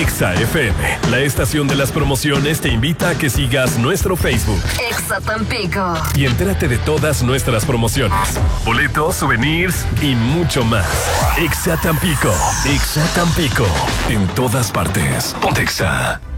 Exa FM, la estación de las promociones, te invita a que sigas nuestro Facebook. Exa Tampico. Y entérate de todas nuestras promociones, boletos, souvenirs y mucho más. Exa Tampico. Exa Tampico. En todas partes. Ponte Exa.